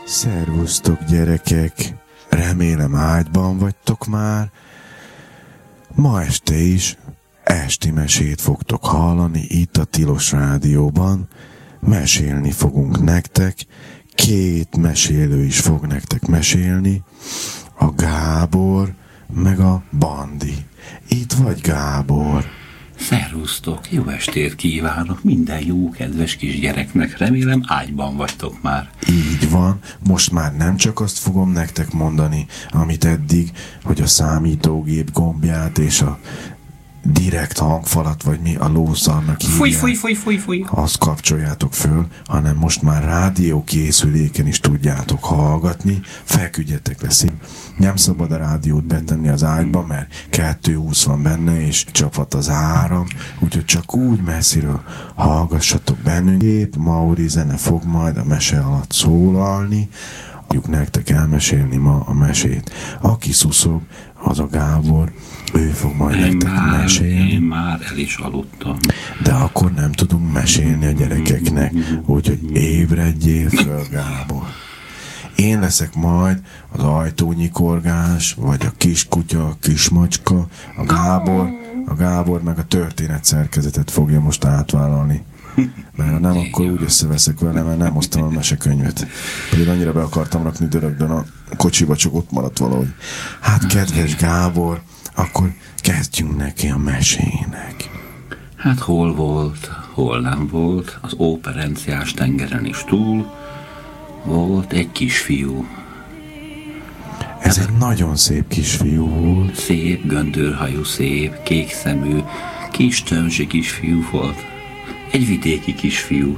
Szervusztok gyerekek! Remélem ágyban vagytok már. Ma este is esti mesét fogtok hallani itt a Tilos Rádióban. Mesélni fogunk nektek. Két mesélő is fog nektek mesélni. A Gábor meg a Bandi. Itt vagy, Gábor? Szervusztok, jó estét kívánok minden jó kedves kisgyereknek, remélem ágyban vagytok már. Így van, most már nem csak azt fogom nektek mondani, amit eddig, hogy a számítógép gombját és a direkt hangfalat, vagy mi a lószarnak hívják, Fúj. azt kapcsoljátok föl, hanem most már rádiókészüléken is tudjátok hallgatni, feküdjetek le nem szabad a rádiót betenni az ágyba, mert 220 van benne, és csaphat az áram, úgyhogy csak úgy messziről hallgassatok bennünket. Mauri zene fog majd a mese alatt szólalni, tudjuk nektek elmesélni ma a mesét. Aki szuszog, az a Gábor, ő fog majd nektek mesélni. Én már el is aludtam. De akkor nem tudunk mesélni a gyerekeknek, úgyhogy ébredjél föl, Gábor. Én leszek majd az ajtónyikorgás, vagy a kiskutya, a kismacska, a Gábor meg a történet szerkezetet fogja most átvállalni. Mert ha nem, akkor úgy összeveszek vele, mert nem hoztam a mesekönyvet. Pedig annyira be akartam rakni dörögdön a kocsiba, csak ott maradt valahogy. Hát kedves Gábor, akkor kezdjünk neki a mesének. Hát hol volt, hol nem volt, az óperenciás tengeren is túl volt egy kisfiú. Ez egy nagyon szép kisfiú volt. Szép, göndörhajú, szép, kékszemű, kis tömzsi kisfiú volt. Egy vidéki kisfiú.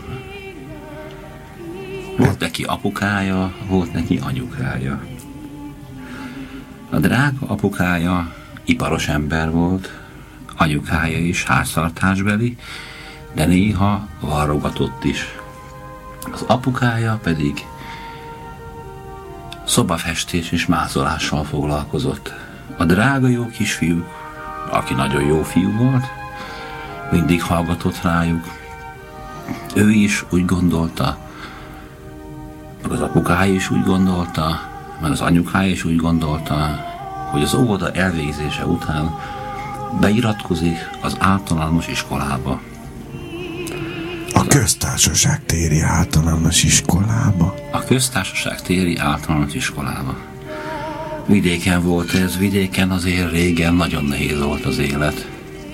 Volt neki apukája, volt neki anyukája. A drága apukája iparos ember volt, anyukája is háztartásbeli, de néha varrogatott is. Az apukája pedig szobafestés és mázolással foglalkozott. A drága jó kisfiú, aki nagyon jó fiú volt, mindig hallgatott rájuk. Ő is úgy gondolta, meg az apukája is úgy gondolta, meg az anyukája is úgy gondolta, hogy az óvoda elvégzése után beiratkozik az általános iskolába. A Köztársaság téri általános iskolába? A Köztársaság téri általános iskolába. Vidéken volt ez, vidéken azért régen nagyon nehéz volt az élet.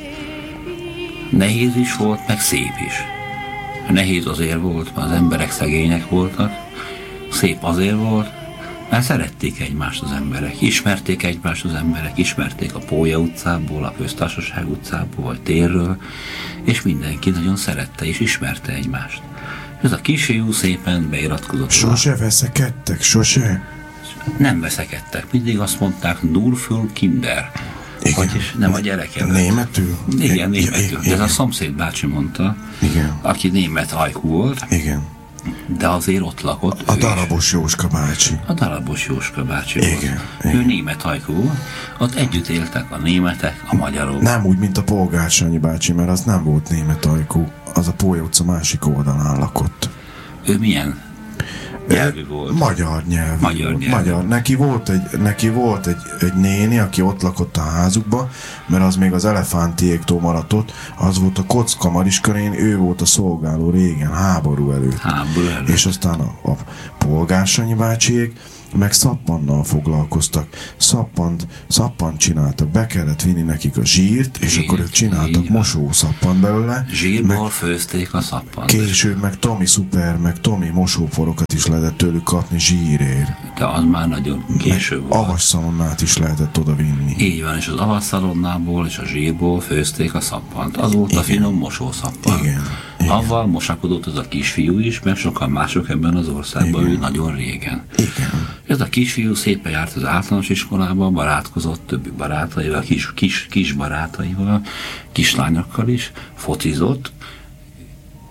Nehéz is volt, meg szép is. Nehéz azért volt, mert az emberek szegények voltak. Szép azért volt, mert szerették egymást az emberek. Ismerték egymást az emberek, ismerték a Pólya utcából, a Köztársaság utcából, vagy térről, és mindenki nagyon szerette és ismerte egymást. Ez a kisfiú szépen beiratkozott. Sose veszekedtek, sose? Nem veszekedtek, mindig azt mondták, nur für Kinder. Igen. Vagyis nem a gyerekemet. Németül? Igen, németül. De ez a szomszéd bácsi mondta, igen, aki német ajkú volt, igen, de azért ott lakott. A Darabos Jóska bácsi. A Darabos Jóska bácsi igen, volt. igen. Ő német ajkú volt, ott együtt éltek a németek, a magyarok. Nem úgy, mint a Polgár Sanyi bácsi, mert az nem volt német ajkú, az a Pólya utca másik oldalán lakott. Ő milyen nyelvű volt? Magyar nyelvű. Magyar. Neki volt egy néni, aki ott lakott a házukba, mert az még az elefántiéktól maradt ott, az volt a Kocka Mariskörén, ő volt a szolgáló régen, háború előtt. És aztán a Polgár Sanyi bácsiék meg szappannal foglalkoztak. Szappant csináltak, be kellett vinni nekik a zsírt, és akkor ők csináltak mosószappant belőle. Zsírból főzték a szappant. Később meg Tomi Szuper, meg Tomi mosóporokat is lehetett tőlük kapni zsírért. De az már nagyon később volt. Avasszalonnát is lehetett oda vinni. Így van, és az avasszalonnából és a zsírból főzték a szappant. Az volt a finom mosószappant. Igen. Avval mosakodott az a kisfiú is, meg sokan mások ebben az országban, ő nagyon régen. Igen. Ez a kisfiú szépen járt az általános iskolába, barátkozott többi barátaival, kis barátaival, kislányokkal is, focizott,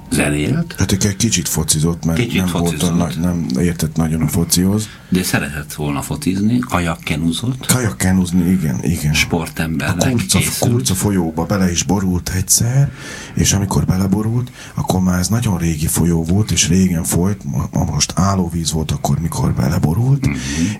zenélt. Hát egy kicsit focizott, mert nem értett nagyon a focihoz. De szeretett volna focizni, kajakkenúzott. Kajakkenúzni, igen. Sportembernek készült. A Kurca folyóba bele is borult egyszer, és amikor beleborult, akkor már ez nagyon régi folyó volt, és régen folyt, most állóvíz volt akkor, mikor beleborult,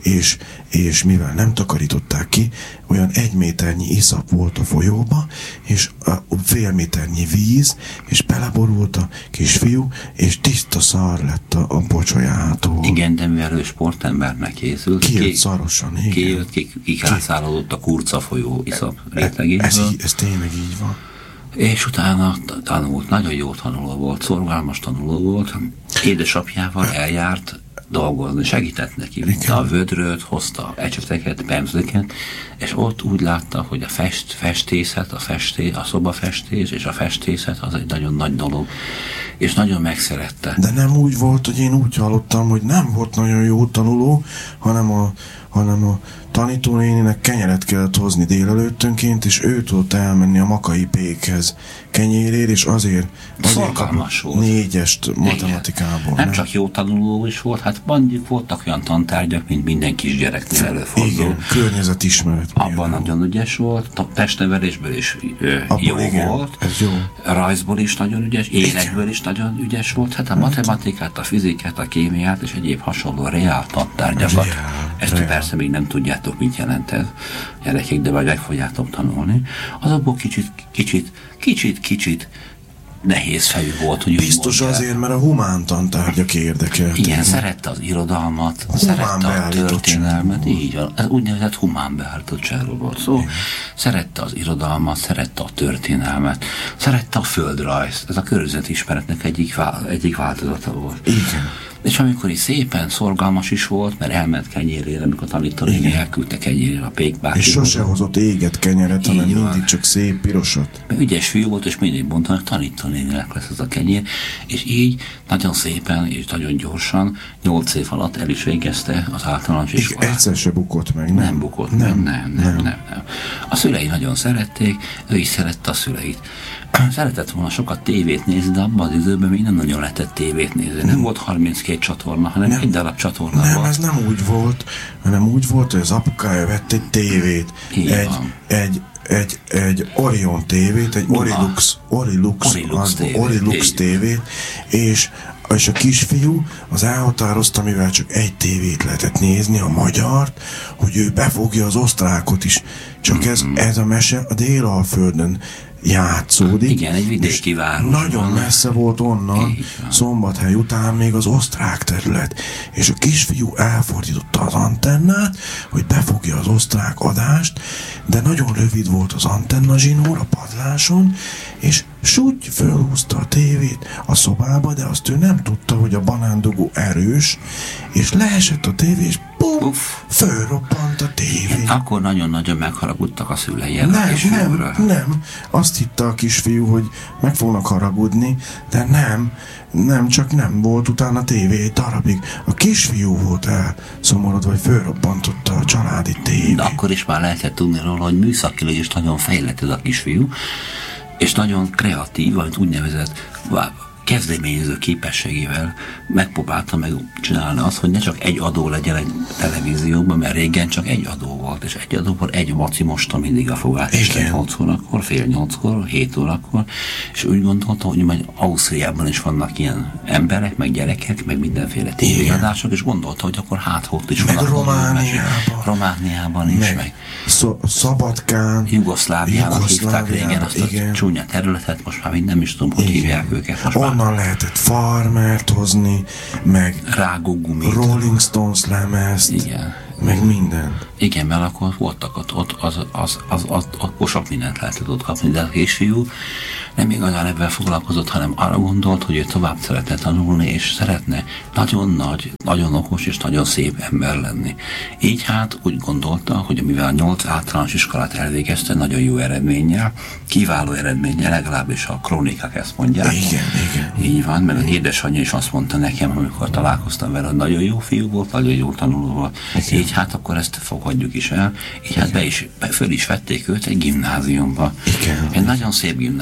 és mivel nem takarították ki, olyan 1 méternyi iszap volt a folyóba, és fél méternyi víz, és beleborult a kisfiú, és tiszta szar lett a pocsolyától. Igen, de mivel ő sportembernek készült. Kijött szarosan, igen. Kijött, kikászálódott a Kurca folyó iszap rétegéből. Ez tényleg így van. És utána tanult, nagyon jó tanuló volt, szorgalmas tanuló volt. Édesapjával eljárt dolgozni, segített neki, vitte a vödröt, hozta ecseteket, pemzleket, és ott úgy látta, hogy a festészet, a szobafestés és a festészet az egy nagyon nagy dolog, és nagyon megszerette. De nem úgy volt, hogy én úgy hallottam, hogy nem volt nagyon jó tanuló, hanem a tanítónéninek kenyeret kellett hozni délelőttönként, és ő tudott elmenni a Makai Pékhez kenyérért, és azért szorgalmas volt. 4-est matematikából. Nem csak jó tanuló is volt, hát mondjuk voltak olyan tantárgyak, mint minden kisgyereknél előfordul. Igen, környezetismeret. Abban nagyon ügyes volt, a testnevelésből is jó volt, ez jó. Rajzból is nagyon ügyes, életből is nagyon ügyes volt, hát a matematikát, a fizikát, a kémiát és egyéb hasonló reál tantárgyakat. Ezt persze még nem tudjátok, mit jelent ez, gyerekek, de majd meg fogjátok tanulni. Azokból kicsit nehéz fejű volt, hogy biztos azért, mert a humántantárgyak érdekeltek. Igen, szerette az irodalmat, szerette a történelmet, így van, ez úgynevezett humán beállítottságról volt szó. Szerette az irodalmat, szerette a történelmet, szerette a földrajzt, ez a környezetismeretnek egyik változata volt. Igen. És amikor is szépen szorgalmas is volt, mert elment kenyérére, amikor tanítónéni elküldte kenyérére a pékbátyit. És sose hozott éget kenyeret, hanem mindig csak szép pirosat. Ügyes fiú volt, és mindig mondta, hogy tanítónéninek lesz ez a kenyér, és így nagyon szépen és nagyon gyorsan 8 év alatt el is végezte az általános iskolát. Egyszer se bukott meg, nem? Nem bukott meg, nem. A szülei nagyon szerették, ő is szerette a szüleit. Szeretett volna sokat tévét nézni, de abban az időben még nem nagyon lehetett tévét nézni. Nem volt 32 csatorna, hanem egy darab csatorna volt. Nem, ez nem úgy volt, hanem úgy volt, hogy az apukája vett egy tévét. Egy Orion tévét, egy Orilux tévét, és a kisfiú az elhatározta, mivel csak egy tévét lehetett nézni, a magyart, hogy ő befogja az osztrákot is. Csak ez a mese a Délalföldön játszódik. Igen, egy vidéki város. Nagyon messze volt onnan, Szombathely után még az osztrák terület. És a kisfiú elfordította az antennát, hogy befogja az osztrák adást, de nagyon rövid volt az antennazsinór a padláson, és súgy fölhúzta a tévét a szobába, de azt ő nem tudta, hogy a banándugó erős, és leesett a tévé, és bum, fölroppant a tévé. Akkor nagyon-nagyon megharagudtak a szülei. Nem. Azt hitte a kisfiú, hogy meg fognak haragudni, de nem, csak nem volt utána tévé egy darabig. A kisfiú volt elszomorodva, hogy fölrobbantotta a családi tévét. De akkor is már lehetett tudni róla, hogy műszakilag is nagyon fejlett ez a kisfiú, és nagyon kreatív, vagy úgynevezett kezdeményező képességével megpróbálta megcsinálni azt, hogy ne csak egy adó legyen egy televízióban, mert régen csak egy adó volt, és egy adóban egy maci mosta mindig a fogát, este 8 órakor, fél 8-kor, 7 órakor, és úgy gondolta, hogy majd Ausztriában is vannak ilyen emberek, meg gyerekek, meg mindenféle tévéadások, és gondolta, hogy akkor ott is vannak. Romániában is, meg Szabadkán, Jugoszláviának hívták régen azt a csúnya területet, most már nem is tudom, hogy hívják őket. Most onnan lehetett Farmert hozni, meg Rágógumit, Rolling Stones lemezt, meg minden. Igen, mert akkor voltak akkor sok mindent lehetett ott kapni, de a kisfiú nem igazán ebben foglalkozott, hanem arra gondolt, hogy ő tovább szeretne tanulni, és szeretne nagyon nagy, nagyon okos és nagyon szép ember lenni. Így hát úgy gondolta, hogy mivel 8 általános iskolát elvégezte, nagyon jó eredménnyel, kiváló eredménnyel, legalábbis a krónikák ezt mondják. Igen. Így van, mert az édesanyja is azt mondta nekem, amikor találkoztam vele, hogy nagyon jó fiú volt, nagyon jó tanuló volt. Így hát akkor ezt fogadjuk is el. Így hát föl is vették őt egy gimnáziumba. Igen. Egy nagyon szép gimnázium.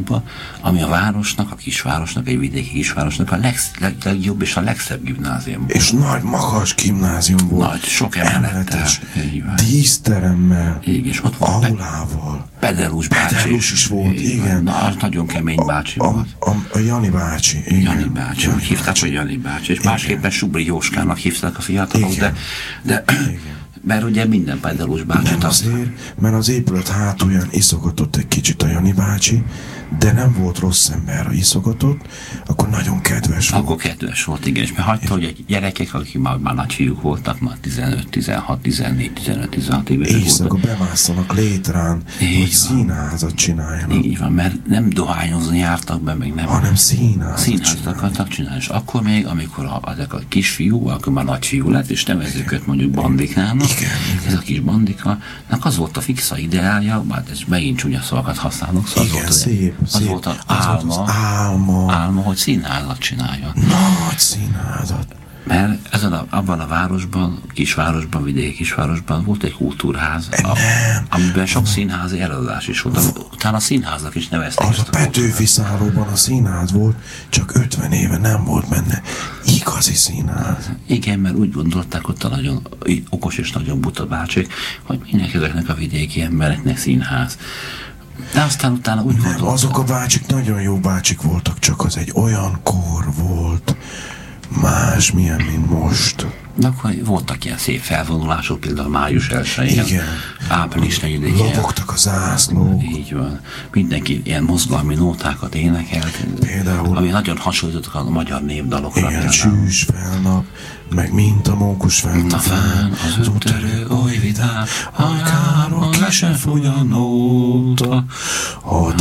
gimnáziumba, ami a városnak, a kisvárosnak, egy vidéki kisvárosnak a legjobb és a legszebb gimnázium. És nagy, magas gimnázium volt. Nagy, sok emelettel. Díszteremmel, és ott volt aulával. Pedelus bácsi. Pedelus is volt, igen. Na, az nagyon kemény bácsi volt. A Jani bácsi, igen. Jani bácsi, úgy hívták, hogy Jani bácsi. És másképpen Subri Jóskának hívták a fiatalok, de mert ugye minden Pedelus bácsi. Nem azért, mert az épület hátulján iszogatott egy kicsit a Jani bácsi, de nem volt rossz ember, ha iszogatott, akkor nagyon kedves volt. Akkor kedves volt, igen, és mert hagyta, hogy a gyerekek, akik már nagy fiúk voltak, már 15, 16, 14, 15, 16 éves voltak. Éjszaka bemásszanak létrán, hogy színházat csináljanak. Így van, mert nem dohányozni jártak be, meg nem. Hanem színházat akartak csinálni. És akkor még, amikor ezek a kisfiú, akkor már nagy fiú lett, és nevezzük őket mondjuk bandikának, ez a kis bandikának az volt a fixa ideálja, bár ez megint csúnya szavakat használok, szóval igen, szép. Az volt az álma, hogy színházat csináljon. Nagy színházat. Mert abban a városban, kisvárosban, vidéki kisvárosban volt egy kultúrház, amiben sok színházi előadás is volt. Utána a színházak is nevezték. Az a Petőfi szállóban a színház volt, csak 50 éve nem volt benne igazi színház. Igen, mert úgy gondolták ott a nagyon okos és nagyon buta bácsik, hogy mindenki ezeknek a vidéki embereknek színház. De aztán utána úgy gondoltam. Azok a bácsik nagyon jó bácsik voltak, csak az egy olyan kor volt, másmilyen, mint most. De akkor voltak ilyen szép felvonulások, például május 1-én, április 4-én. Lobogtak a zászlók. Így van. Mindenki ilyen mozgalmi nótákat énekelt. Például. Ami nagyon hasonlítottak a magyar népdalokra. Igen, Sűs felnap, meg mint a mókus felnap. Mint a fán, az úttörő oly vidám, a nyáron le se fogy a nóta.